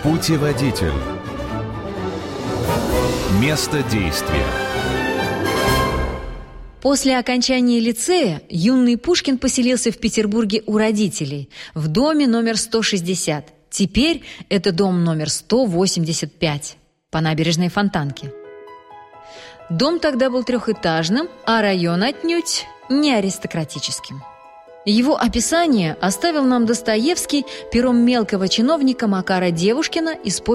Путеводитель. Место действия. После окончания лицея юный Пушкин поселился в Петербурге у родителей, в доме номер 160. Теперь это дом номер 185 по набережной Фонтанки. Дом тогда был трехэтажным, а район отнюдь не аристократическим. Его описание оставил нам Достоевский пером мелкого чиновника Макара Девушкина из